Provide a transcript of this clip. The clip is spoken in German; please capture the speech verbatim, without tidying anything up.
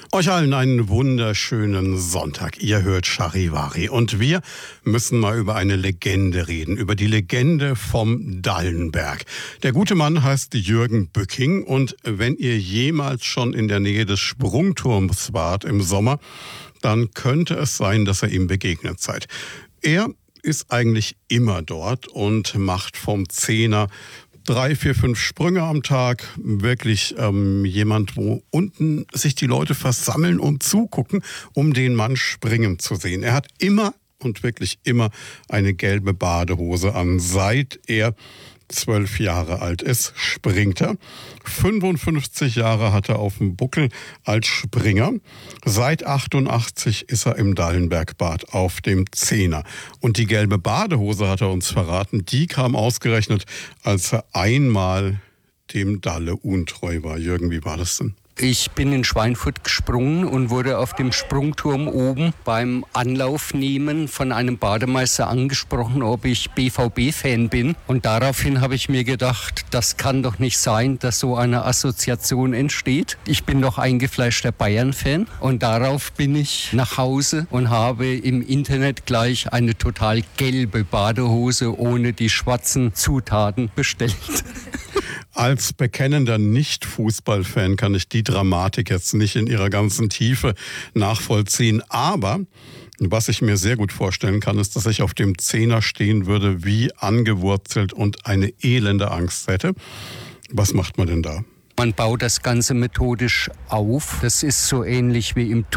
Euch allen einen wunderschönen Sonntag. Ihr hört Charivari und wir müssen mal über eine Legende reden, über die Legende vom Dallenberg. Der gute Mann heißt Jürgen Bücking und wenn ihr jemals schon in der Nähe des Sprungturms wart im Sommer, dann könnte es sein, dass ihr ihm begegnet seid. Er ist eigentlich immer dort und macht vom Zehner drei, vier, fünf Sprünge am Tag. Wirklich ähm, jemand, wo unten sich die Leute versammeln und zugucken, um den Mann springen zu sehen. Er hat immer und wirklich immer eine gelbe Badehose an. Seit er zwölf Jahre alt ist, springt er. fünfundfünfzig Jahre hat er auf dem Buckel als Springer. Seit achtundachtzig ist er im Dallenbergbad auf dem Zehner. Und die gelbe Badehose, hat er uns verraten, die kam ausgerechnet, als er einmal dem Dalle untreu war. Jürgen, wie war das denn? Ich bin in Schweinfurt gesprungen und wurde auf dem Sprungturm oben beim Anlaufnehmen von einem Bademeister angesprochen, ob ich B V B-Fan bin. Und daraufhin habe ich mir gedacht, das kann doch nicht sein, dass so eine Assoziation entsteht. Ich bin doch eingefleischter Bayern-Fan. Und darauf bin ich nach Hause und habe im Internet gleich eine total gelbe Badehose ohne die schwarzen Zutaten bestellt. Als bekennender Nicht-Fußballfan kann ich die Dramatik jetzt nicht in ihrer ganzen Tiefe nachvollziehen. Aber was ich mir sehr gut vorstellen kann, ist, dass ich auf dem Zehner stehen würde, wie angewurzelt und eine elende Angst hätte. Was macht man denn da? Man baut das Ganze methodisch auf. Das ist so ähnlich wie im